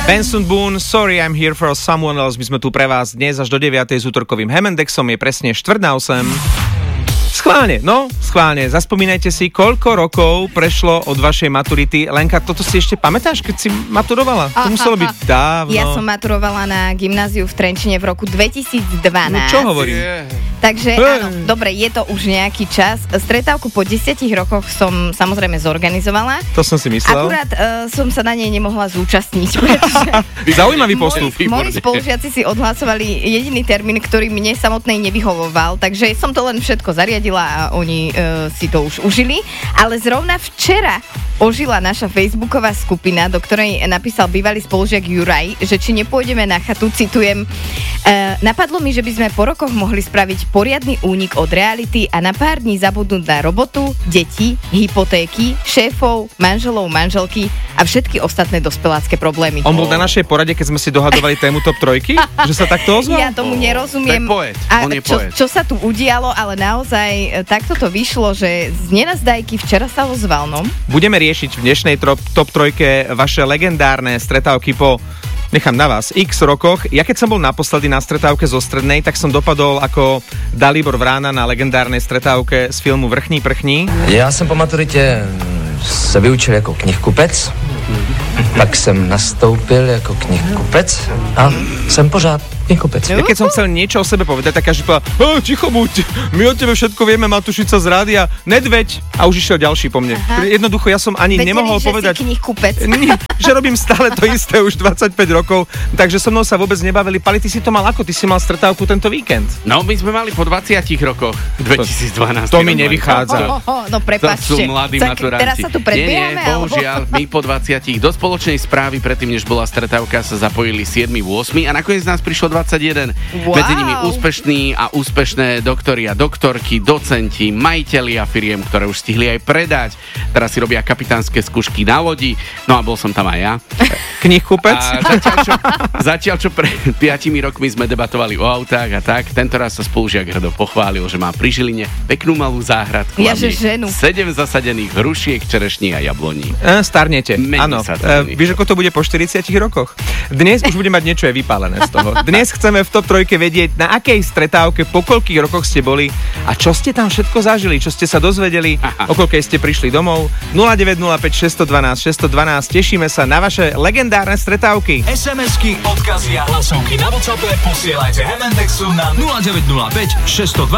Benson Boone, Sorry I'm here for someone else. My sme tu pre vás dnes až do 9. s útorkovým Hemendexom. Je presne 7:45. Schválne. Zaspomínajte si, koľko rokov prešlo od vašej maturity. Lenka, toto si ešte pamätáš, keď si maturovala? To muselo byť dávno. Ja som maturovala na gymnáziu v Trenčine v roku 2012. No čo hovorím? Takže áno, dobre, je to už nejaký čas. Stretávku po 10 rokoch som samozrejme zorganizovala. To som si myslel. Akurát som sa na nej nemohla zúčastniť, pretože zaujímavý postup. Moji spolužiaci si odhlasovali jediný termín, ktorý mne samotnej nevyhovoval, takže som to len všetko zariadila a oni si to už užili. Ale zrovna včera ožila naša facebooková skupina, do ktorej napísal bývalý spolužiak Juraj, že či nepôjdeme na chatu, citujem, napadlo mi, že by sme po rokoch mohli spraviť poriadny únik od reality a na pár dní zabudnúť na robotu, deti, hypotéky, šéfov, manželov, manželky a všetky ostatné dospelácké problémy. On bol na našej porade, keď sme si dohadovali tému top 3, že sa takto ozval? Ja tomu nerozumiem. On je poet. Čo sa tu udialo, ale naozaj takto to vyšlo, že z nenazdajky včera sa ozval, no. Budeme riešiť v dnešnej top 3 vaše legendárne stretávky po, nechám na vás, x rokoch. Ja keď som bol naposledy na stretávke zo Strednej, tak som dopadol ako Dalibor Vrána na legendárnej stretávke z filmu Vrchní prchní. Já jsem po maturitě se vyučil jako knihkupec, pak jsem nastoupil jako knihkupec a jsem pořád knihkupec. Ja keď som chcel niečo o sebe povedať, tak každý povedal, ticho buď, my o tebe všetko vieme, Matušica z rádia, nedveď, a už išiel ďalší po mne. Jednoducho ja som ani nemohol povedať, že si knihkupec. Že robím stále to isté už 25 rokov, takže so mnou sa vôbec nebavili. Pali, ty si to mal ako? Ty si mal stretávku tento víkend? No, my sme mali po 20 rokoch, 2012. To mi nevychádza. No prepáčte. To sú mladí maturanti. Teraz sa tu predbiehame? Nie, bohužiaľ, my po 20 do spoločnej správy, predtým než bola stretávka, sa zapojili 7. 8. a nakoniec nás prišlo 21. Wow. Medzi nimi úspešní a úspešné doktori a doktorky, docenti, majitelia firiem, ktoré už stihli aj predať. Teraz si robia kapitánske skúšky na lodi. No a bol som tam aj ja. Knihkupec? A zatiaľ, čo pred 5 rokmi sme debatovali o autách a tak, tentoraz sa spolužiak hrdo pochválil, že má pri Žiline peknú malú záhradku. Ja, že ženu. 7 zasadených hrušiek, čerešní a jabloní. Starnete, áno. Vieš, ako to bude po 40 rokoch? Dnes už bude mať niečo aj vypálené z toho. Dnes chceme v top 3 vedieť, na akej stretávke, po koľkých rokoch ste boli a čo ste tam všetko zažili, čo ste sa dozvedeli, o koľkej ste prišli domov. 0905 612 612, tešíme sa na vaše legendárne stretávky. SMS-ky, odkazy a hlasovky na WhatsAppe posielajte Hemendexu na 0905 612